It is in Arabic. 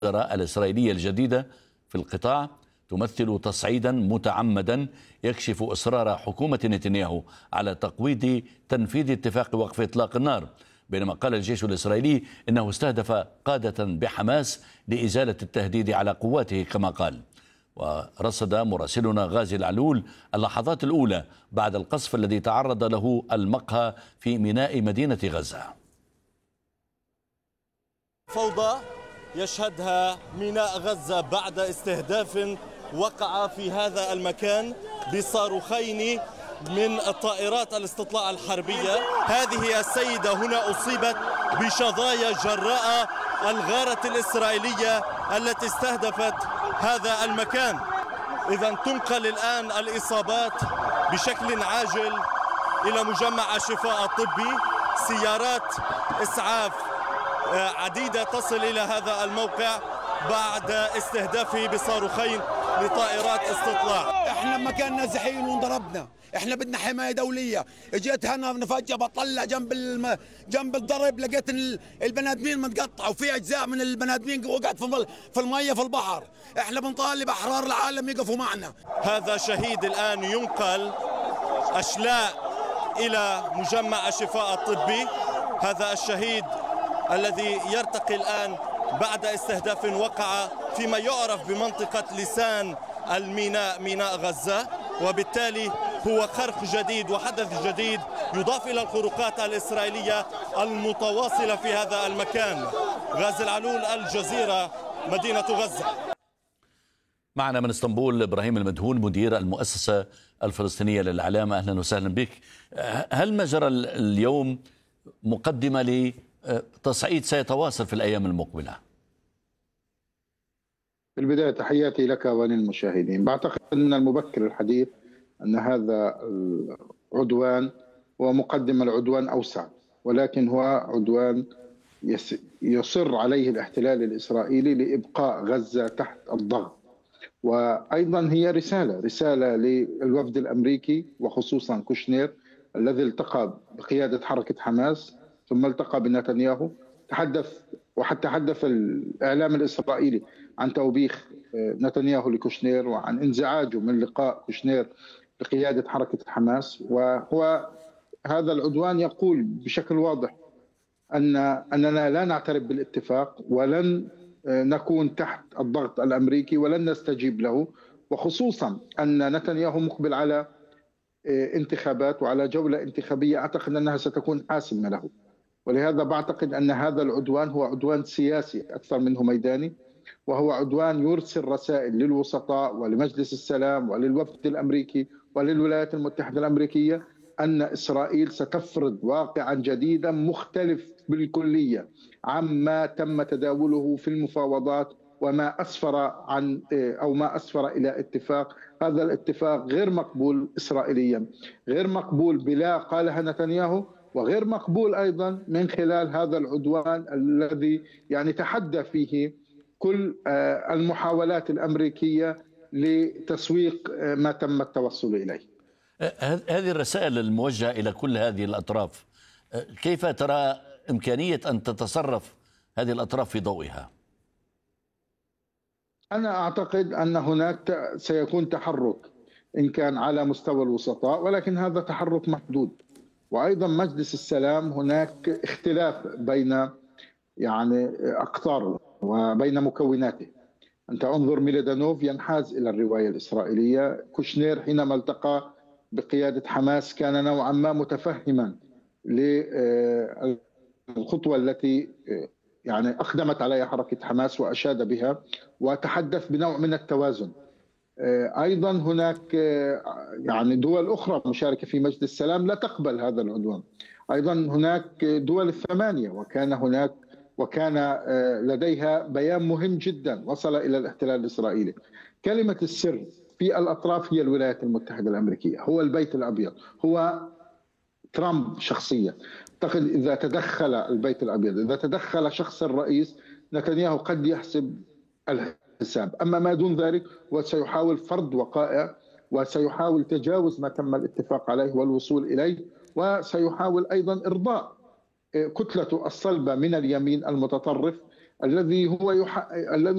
الإسرائيلية الجديدة في القطاع تمثل تصعيدا متعمدا يكشف إصرار حكومة نتنياهو على تقويض تنفيذ اتفاق وقف إطلاق النار، بينما قال الجيش الإسرائيلي إنه استهدف قادة بحماس لإزالة التهديد على قواته كما قال. ورصد مراسلنا غازي العلول اللحظات الأولى بعد القصف الذي تعرض له المقهى في ميناء مدينة غزة. فوضى يشهدها ميناء غزة بعد استهداف وقع في هذا المكان بصاروخين من الطائرات الاستطلاع الحربية. هذه السيدة هنا أصيبت بشظايا جراء الغارة الإسرائيلية التي استهدفت هذا المكان. إذن تنقل الآن الإصابات بشكل عاجل إلى مجمع الشفاء الطبي. سيارات إسعاف عديدة تصل إلى هذا الموقع بعد استهدافه بصاروخين لطائرات استطلاع. احنا مكاننا زحين وانضربنا، احنا بدنا حمايه دوليه. اجيت هنا فجاه بطلع جنب الضرب لقيت البني ادمين متقطعه وفي اجزاء من البني ادمين وقعت في الميه في البحر. احنا بنطالب احرار العالم يقفوا معنا. هذا شهيد الان ينقل اشلاء الى مجمع الشفاء الطبي. هذا الشهيد الذي يرتقي الان بعد استهداف وقع فيما يعرف بمنطقة لسان الميناء، ميناء غزة، وبالتالي هو خرق جديد وحدث جديد يضاف إلى الخروقات الإسرائيلية المتواصلة في هذا المكان. غازي العلول، الجزيرة، مدينة غزة. معنا من اسطنبول إبراهيم المدهون مدير المؤسسة الفلسطينية للإعلام، أهلا وسهلا بك. هل ما جرى اليوم مقدمة لتصعيد سيتواصل في الأيام المقبلة؟ في البداية تحياتي لك وللمشاهدين. بعتقد من المبكر الحديث أن هذا العدوان هو مقدمة لعدوان أوسع، ولكن هو عدوان يصر عليه الاحتلال الإسرائيلي لإبقاء غزة تحت الضغط. وأيضا هي رسالة للوفد الأمريكي وخصوصا كوشنير الذي التقى بقيادة حركة حماس ثم التقى بنتنياهو. تحدث الإعلام الإسرائيلي عن توبيخ نتنياهو لكوشنير وعن انزعاجه من لقاء كوشنير بقيادة حركة حماس. وهو هذا العدوان يقول بشكل واضح أننا لا نعترف بالاتفاق ولن نكون تحت الضغط الأمريكي ولن نستجيب له، وخصوصا أن نتنياهو مقبل على انتخابات وعلى جولة انتخابية أعتقد أنها ستكون حاسمة له. ولهذا بعتقد أن هذا العدوان هو عدوان سياسي أكثر منه ميداني، وهو عدوان يرسل رسائل للوسطاء ولمجلس السلام وللوفد الأمريكي وللولايات المتحدة الأمريكية أن إسرائيل ستفرض واقعا جديدا مختلف بالكلية عما تم تداوله في المفاوضات وما أسفر إلى اتفاق. هذا الاتفاق غير مقبول إسرائيليا، غير مقبول بلا قالها نتنياهو، وغير مقبول أيضا من خلال هذا العدوان الذي تحدى فيه كل المحاولات الأمريكية لتسويق ما تم التوصل إليه. هذه الرسائل الموجهة إلى كل هذه الأطراف، كيف ترى إمكانية أن تتصرف هذه الأطراف في ضوئها؟ أنا أعتقد أن هناك سيكون تحرك إن كان على مستوى الوسطاء، ولكن هذا تحرك محدود. وأيضا مجلس السلام هناك اختلاف بين أقطاره وبين مكوناته. أنت انظر ميلادانوف ينحاز إلى الرواية الإسرائيلية. كوشنير حينما التقى بقيادة حماس كان نوعا ما متفهما للخطوة التي أقدمت عليها حركة حماس وأشاد بها وتحدث بنوع من التوازن. أيضا هناك دول أخرى مشاركة في مجلس السلام لا تقبل هذا العدوان. أيضا هناك دول الثمانية وكان لديها بيان مهم جدا وصل إلى الاحتلال الإسرائيلي. كلمة السر في الأطراف هي الولايات المتحدة الأمريكية، هو البيت الأبيض، هو ترامب شخصيا. أعتقد إذا تدخل البيت الأبيض، إذا تدخل شخص الرئيس نتنياهو قد يحسب الحساب. أما ما دون ذلك وسيحاول فرض وقائع وسيحاول تجاوز ما تم الاتفاق عليه والوصول إليه، وسيحاول أيضا إرضاء كتلته الصلبة من اليمين المتطرف الذي